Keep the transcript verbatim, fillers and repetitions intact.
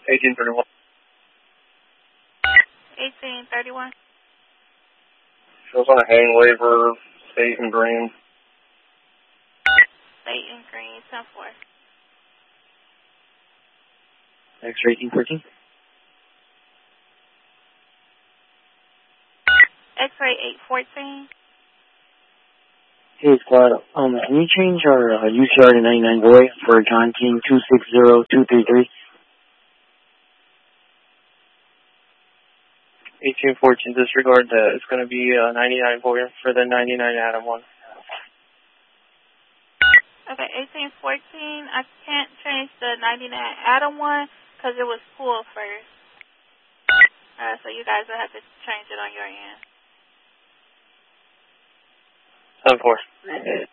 eighteen thirty-one. eighteen thirty-one. Shows on a hang waiver, state and green. State and green, ten four. X-ray eighteen fourteen. X-ray eight fourteen. Hey, squad. Um, can you change our uh, U C R to ninety-nine boy for John King two six zero two three three? eighteen fourteen, disregard that. It's going to be uh, ninety-nine Boyer for the ninety-nine Adam one. Okay, eighteen fourteen. I can't change the ninety-nine Adam one because it was full first. Uh, so you guys will have to change it on your end. ten four.